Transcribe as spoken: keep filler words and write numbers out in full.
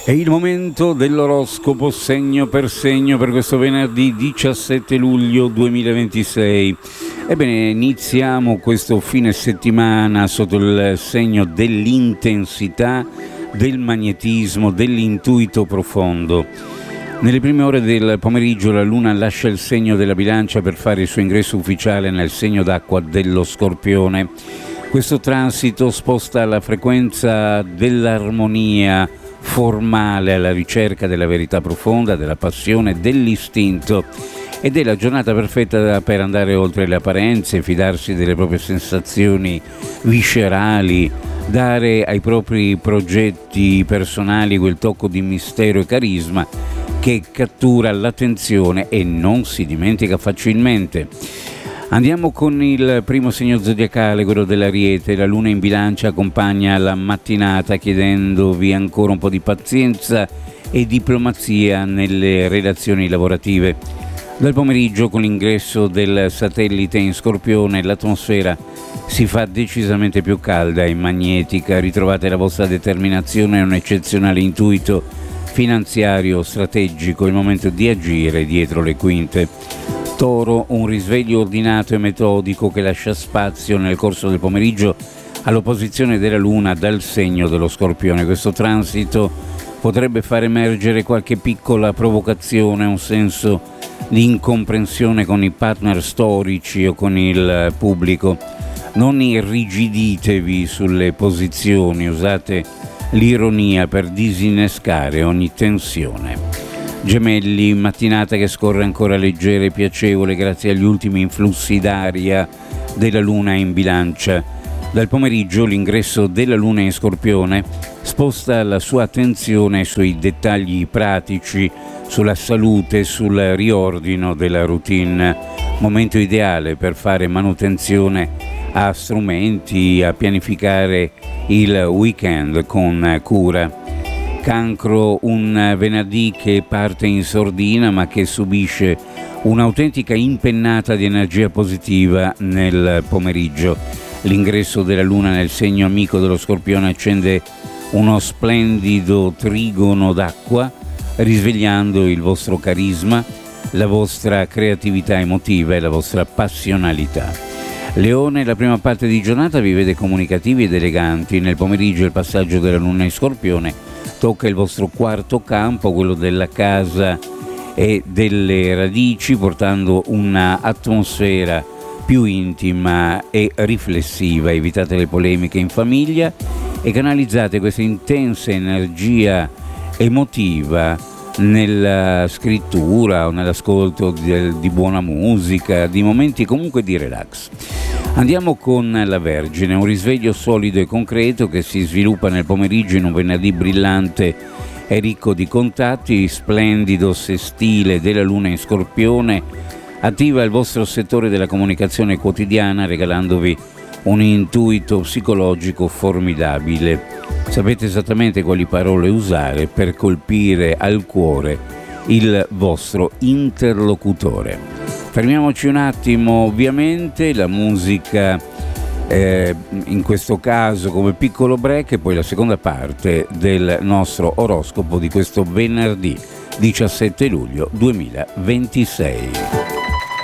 È il momento dell'oroscopo segno per segno per questo venerdì diciassette luglio duemilaventisei. Ebbene, iniziamo questo fine settimana sotto il segno dell'intensità, del magnetismo, dell'intuito profondo. Nelle prime ore del pomeriggio la Luna lascia il segno della Bilancia per fare il suo ingresso ufficiale nel segno d'acqua dello Scorpione. Questo transito sposta la frequenza dell'armonia formale alla ricerca della verità profonda, della passione, dell'istinto, ed è la giornata perfetta per andare oltre le apparenze, fidarsi delle proprie sensazioni viscerali, dare ai propri progetti personali quel tocco di mistero e carisma che cattura l'attenzione e non si dimentica facilmente. Andiamo con il primo segno zodiacale, quello dell'Ariete. La Luna in Bilancia accompagna la mattinata chiedendovi ancora un po' di pazienza e diplomazia nelle relazioni lavorative. Dal pomeriggio, con l'ingresso del satellite in Scorpione, l'atmosfera si fa decisamente più calda e magnetica. Ritrovate la vostra determinazione e un eccezionale intuito finanziario strategico. È il momento di agire dietro le quinte. Toro, un risveglio ordinato e metodico che lascia spazio nel corso del pomeriggio all'opposizione della Luna dal segno dello Scorpione. Questo transito potrebbe far emergere qualche piccola provocazione, un senso di incomprensione con i partner storici o con il pubblico. Non irrigiditevi sulle posizioni, usate l'ironia per disinnescare ogni tensione. Gemelli, mattinata che scorre ancora leggera e piacevole grazie agli ultimi influssi d'aria della Luna in Bilancia. Dal pomeriggio l'ingresso della Luna in Scorpione sposta la sua attenzione sui dettagli pratici, sulla salute, sul riordino della routine. Momento ideale per fare manutenzione a strumenti, a pianificare il weekend con cura. Cancro, un venerdì che parte in sordina ma che subisce un'autentica impennata di energia positiva nel pomeriggio. L'ingresso della Luna nel segno amico dello Scorpione accende uno splendido trigono d'acqua, risvegliando il vostro carisma, la vostra creatività emotiva e la vostra passionalità. Leone, la prima parte di giornata vi vede comunicativi ed eleganti. Nel pomeriggio il passaggio della Luna in Scorpione tocca il vostro quarto campo, quello della casa e delle radici, portando una atmosfera più intima e riflessiva. Evitate le polemiche in famiglia e canalizzate questa intensa energia emotiva nella scrittura o nell'ascolto di, di buona musica, di momenti comunque di relax. Andiamo con la Vergine, un risveglio solido e concreto che si sviluppa nel pomeriggio in un venerdì brillante e ricco di contatti. Splendido sestile della Luna in Scorpione attiva il vostro settore della comunicazione quotidiana, regalandovi un intuito psicologico formidabile. Sapete esattamente quali parole usare per colpire al cuore il vostro interlocutore. Fermiamoci un attimo, ovviamente, la musica eh, in questo caso come piccolo break e poi la seconda parte del nostro oroscopo di questo venerdì diciassette luglio duemilaventisei.